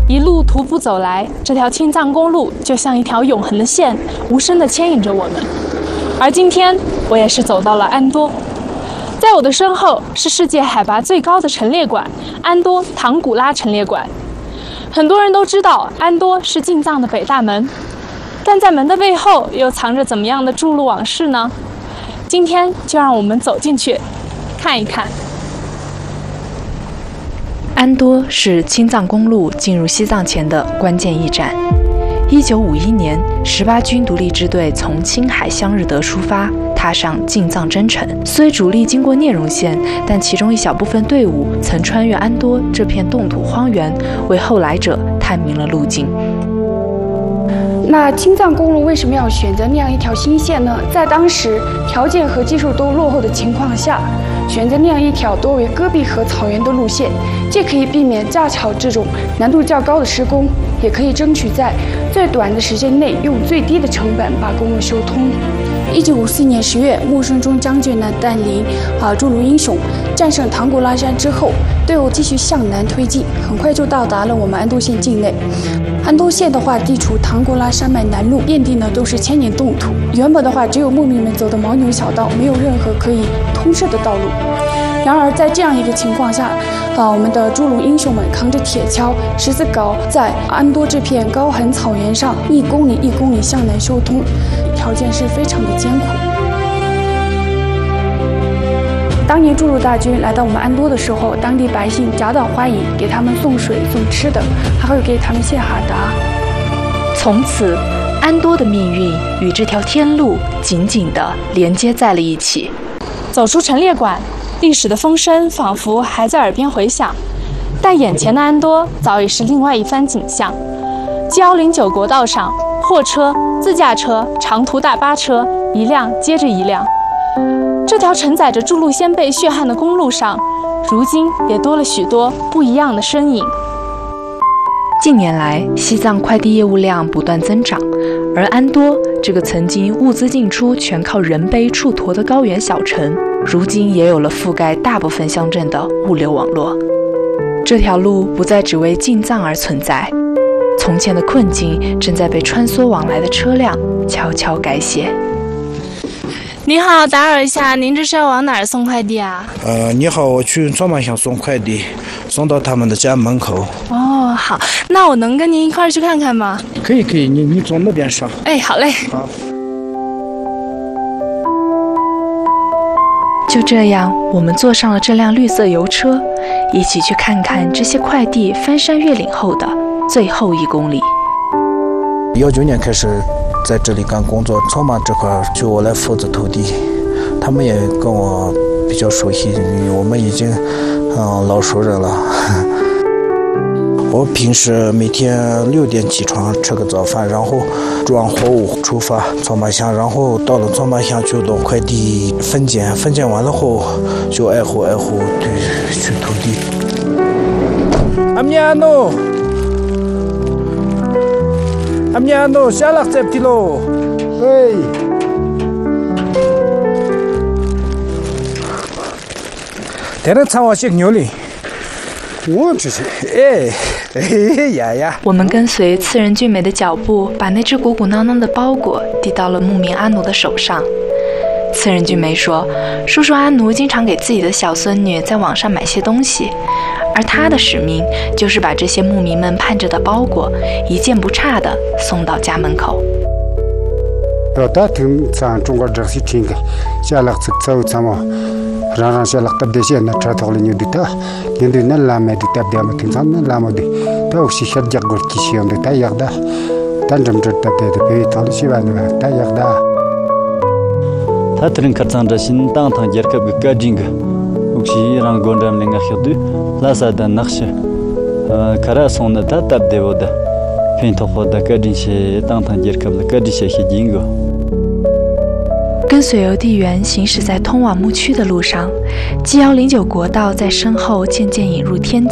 一路徒步走来，这条青藏公路就像一条永恒的线，无声地牵引着我们。而今天，我也是走到了安多。在我的身后是世界海拔最高的陈列馆——安多唐古拉陈列馆。很多人都知道安多是进藏的北大门，但在门的背后又藏着怎么样的筑路往事呢？今天就让我们走进去，看一看。 安多是青藏公路进入西藏前的关键驿站。1951年，18军独立支队从青海香日德出发，踏上进藏征程。虽主力经过聂荣县，但其中一小部分队伍曾穿越安多这片冻土荒原，为后来者探明了路径。 那青藏公路为什么要选择那样一条新线呢？在当时条件和技术都落后的情况下，选择那样一条多为戈壁和草原的路线，既可以避免架桥这种难度较高的施工，也可以争取在最短的时间内用最低的成本把公路修通。1954年10月，穆顺中将军呢带领筑路英雄战胜唐古拉山之后，队伍继续向南推进，很快就到达了我们安多县境内。安多县的话，地处唐古拉山脉南麓，遍地呢都是千年冻土。原本的话，只有牧民们走的牦牛小道，没有任何可以通涉的道路。然而，在这样一个情况下，我们的筑路英雄们扛着铁锹、石子镐，在安多这片高寒草原上1公里1公里向南修通，条件是非常的艰苦。当年筑路大军来到我们安多的时候，当地百姓夹道欢迎，给他们送水、送吃的，还会给他们献哈达。 从此，安多的命运与这条天路紧紧地连接在了一起。 走出陈列馆，历史的风声仿佛还在耳边回响，但眼前的安多早已是另外一番景象。G109国道上，货车、自驾车、长途大巴车一辆接着一辆。这条承载着筑路先辈血汗的公路上，如今也多了许多不一样的身影。 近年来，西藏快递业务量不断增长，而安多这个曾经物资进出全靠人背处驮的高原小城，如今也有了覆盖大部分乡镇的物流网络。这条路不再只为进藏而存在，从前的困境正在被穿梭往来的车辆悄悄改写。 你好，打扰一下，您这是要往哪儿送快递啊？ 你好，我去川马乡送快递，送到他们的家门口。 哦，好，那我能跟您一块儿去看看吗？ 可以，你从那边上。 哎，好嘞。 好。 就这样，我们坐上了这辆绿色油车，一起去看看这些快递翻山越岭后的最后1公里。 19年开始在这里干工作，草马这块就我来负责投递，他们也跟我比较熟悉，我们已经老熟人了。我平时每天6点起床吃个早饭，然后装货物出发草马乡，然后到了草马乡就到快递分拣完了后就挨户去投递。阿米亚诺下来这批喽，哎，在那长我些牛哩，我这些，哎呀！ 我们跟随次仁俊美的脚步，把那只鼓鼓囊囊的包裹递到了牧民阿奴的手上。次仁俊美说，叔叔阿奴经常给自己的小孙女在网上买些东西，而他的使命就是把这些牧民们盼着的包裹一件不差的送到家门口。 Rang saya lak tab desi na tratok le nyudita nyendu na lama di tab dia matin san na lama di ta oksi shat jak gor kisiam de ta yakda tan jam tat de pe thol si ba na ta yakda ta trin karsan da sin tang tang jer kab ga jing oksi rang gondam lenga khdu la sa da nakhsh kara son da tab de woda pen to khoda ga jing she tang tang jer kab ga jing she jing go。 跟随邮递员行驶在通往牧区的路上，G109国道在身后渐渐引入天际。